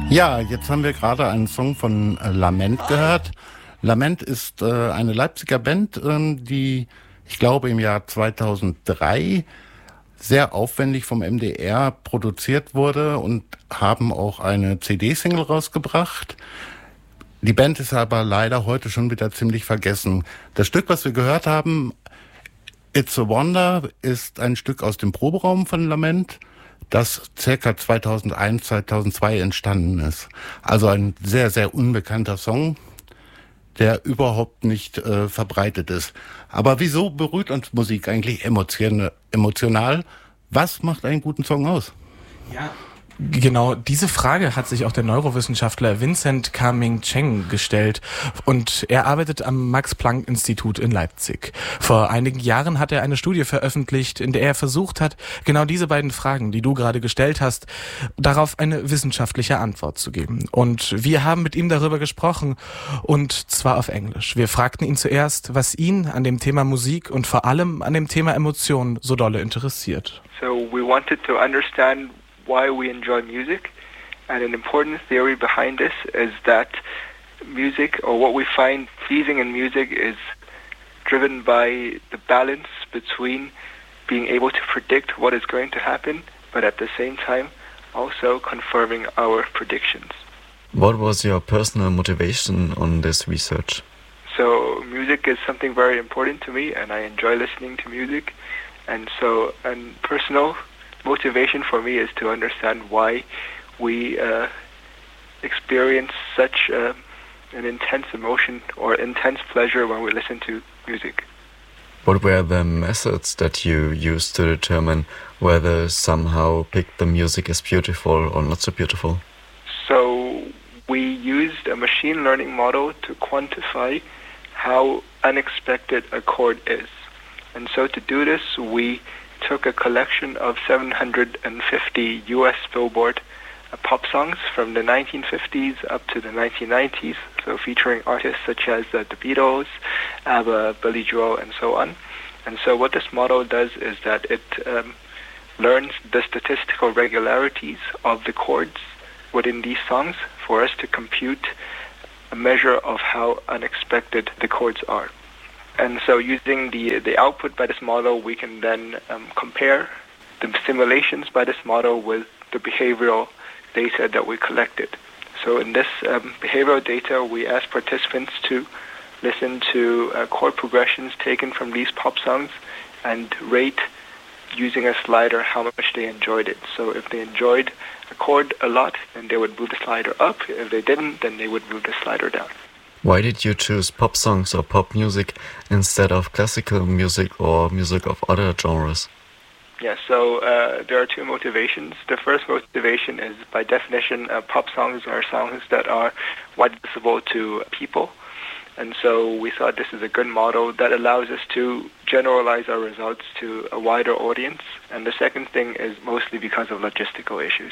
Ja, jetzt haben wir gerade einen Song von Lament gehört. Lament ist eine Leipziger Band, die, ich glaube, im Jahr 2003 sehr aufwendig vom MDR produziert wurde und haben auch eine CD-Single rausgebracht. Die Band ist aber leider heute schon wieder ziemlich vergessen. Das Stück, was wir gehört haben, It's a Wonder, ist ein Stück aus dem Proberaum von Lament, das circa 2001, 2002 entstanden ist. Also ein sehr, sehr unbekannter Song, der überhaupt nicht verbreitet ist. Aber wieso berührt uns Musik eigentlich emotional? Was macht einen guten Song aus? Ja, genau, diese Frage hat sich auch der Neurowissenschaftler Vincent Ka-Ming Cheng gestellt und er arbeitet am Max-Planck-Institut in Leipzig. Vor einigen Jahren hat er eine Studie veröffentlicht, in der er versucht hat, genau diese beiden Fragen, die du gerade gestellt hast, darauf eine wissenschaftliche Antwort zu geben. Und wir haben mit ihm darüber gesprochen und zwar auf Englisch. Wir fragten ihn zuerst, was ihn an dem Thema Musik und vor allem an dem Thema Emotion so dolle interessiert. So we wanted to understand why we enjoy music, and an important theory behind this is that music, or what we find pleasing in music, is driven by the balance between being able to predict what is going to happen, but at the same time also confirming our predictions. What was your personal motivation on this research? So music is something very important to me, and I enjoy listening to music, and so a personal motivation for me is to understand why we experience such an intense emotion or intense pleasure when we listen to music. What were the methods that you used to determine whether somehow picked the music as beautiful or not so beautiful? So we used a machine learning model to quantify how unexpected a chord is. And so to do this, we took a collection of 750 US Billboard pop songs from the 1950s up to the 1990s, so featuring artists such as the Beatles, ABBA, Billy Joel, and so on. And so what this model does is that it learns the statistical regularities of the chords within these songs for us to compute a measure of how unexpected the chords are. And so using the output by this model, we can then compare the simulations by this model with the behavioral data that we collected. So in this behavioral data, we asked participants to listen to chord progressions taken from these pop songs and rate using a slider how much they enjoyed it. So if they enjoyed a chord a lot, then they would move the slider up. If they didn't, then they would move the slider down. Why did you choose pop songs or pop music instead of classical music or music of other genres? Yeah, so there are two motivations. The first motivation is, by definition, pop songs are songs that are widely visible to people. And so we thought this is a good model that allows us to generalize our results to a wider audience. And the second thing is mostly because of logistical issues.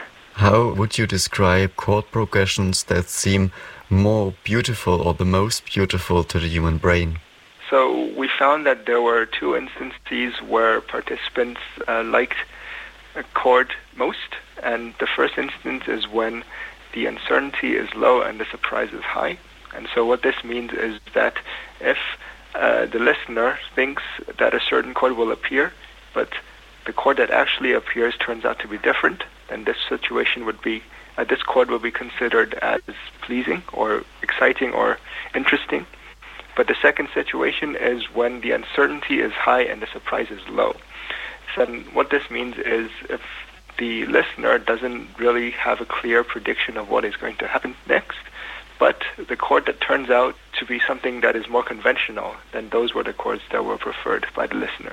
How would you describe chord progressions that seem more beautiful or the most beautiful to the human brain? So we found that there were two instances where participants liked a chord most. And the first instance is when the uncertainty is low and the surprise is high. And so what this means is that if the listener thinks that a certain chord will appear, but the chord that actually appears turns out to be different, then this situation would be, this chord will be considered as pleasing or exciting or interesting. But the second situation is when the uncertainty is high and the surprise is low. So what this means is if the listener doesn't really have a clear prediction of what is going to happen next, but the chord that turns out to be something that is more conventional, then those were the chords that were preferred by the listener.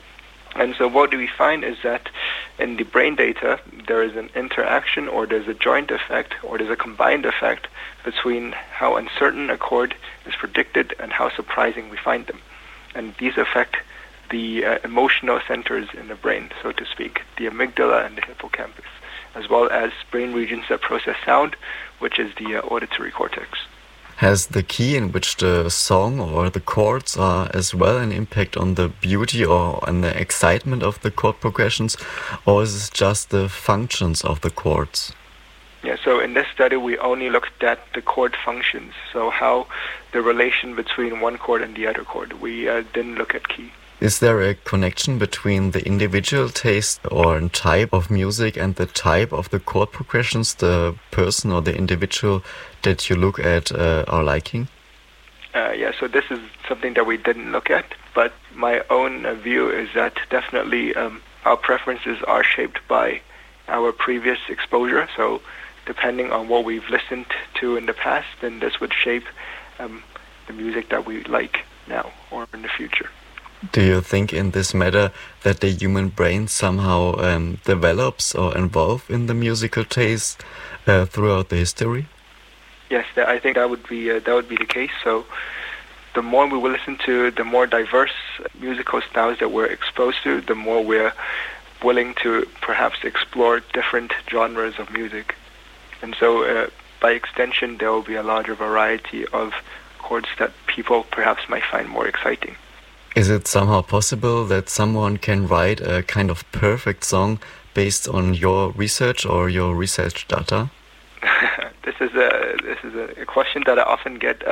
And so what do we find is that in the brain data, there is an interaction, or there's a joint effect, or there's a combined effect between how uncertain a chord is predicted and how surprising we find them. And these affect the emotional centers in the brain, so to speak, the amygdala and the hippocampus, as well as brain regions that process sound, which is the auditory cortex. Has the key in which the song or the chords are as well an impact on the beauty or on the excitement of the chord progressions, or is it just the functions of the chords? Yeah, so in this study we only looked at the chord functions, so how the relation between one chord and the other chord. We didn't look at key. Is there a connection between the individual taste or type of music and the type of the chord progressions the person or the individual that you look at are liking? Yeah, so this is something that we didn't look at, but my own view is that definitely our preferences are shaped by our previous exposure. So depending on what we've listened to in the past, then this would shape the music that we like now or in the future. Do you think in this matter that the human brain somehow develops or evolves in the musical taste throughout the history? Yes, I think that would be the case. So the more we will listen to, the more diverse musical styles that we're exposed to, the more we're willing to perhaps explore different genres of music. And so by extension, there will be a larger variety of chords that people perhaps might find more exciting. Is it somehow possible that someone can write a kind of perfect song based on your research or your research data? This is a question that I often get.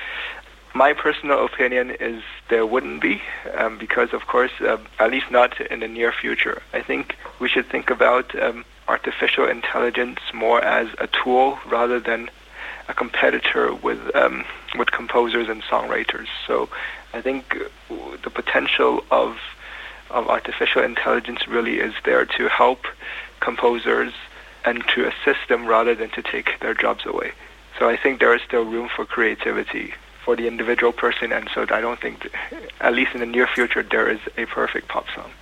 My personal opinion is there wouldn't be, because of course, at least not in the near future. I think we should think about artificial intelligence more as a tool rather than a competitor with composers and songwriters. So I think the potential of artificial intelligence really is there to help composers and to assist them rather than to take their jobs away. So I think there is still room for creativity for the individual person, and so I don't think, at least in the near future, there is a perfect pop song.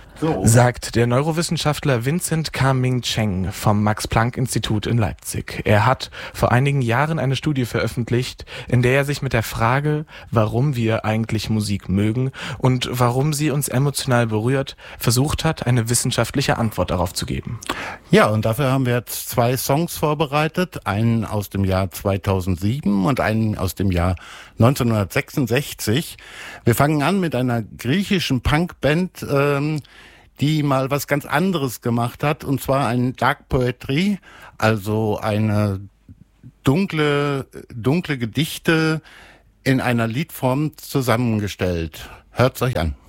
Sagt der Neurowissenschaftler Vincent Ka-Ming Cheng vom Max-Planck-Institut in Leipzig. Er hat vor einigen Jahren eine Studie veröffentlicht, in der er sich mit der Frage, warum wir eigentlich Musik mögen und warum sie uns emotional berührt, versucht hat, eine wissenschaftliche Antwort darauf zu geben. Ja, und dafür haben wir jetzt 2 Songs vorbereitet, einen aus dem Jahr 2007 und einen aus dem Jahr 1966. Wir fangen an mit einer griechischen Punkband, die mal was ganz anderes gemacht hat, und zwar ein Dark Poetry, also eine dunkle Gedichte in einer Liedform zusammengestellt. Hört's euch an.